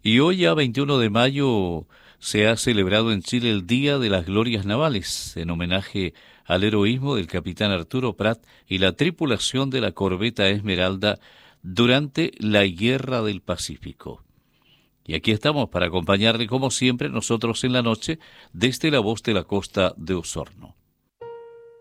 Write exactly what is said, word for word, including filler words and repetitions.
Y hoy, ya veintiuno de mayo, se ha celebrado en Chile el Día de las Glorias Navales, en homenaje al heroísmo del capitán Arturo Prat y la tripulación de la corbeta Esmeralda durante la Guerra del Pacífico. Y aquí estamos para acompañarle, como siempre, nosotros en la noche, desde la voz de la costa de Osorno.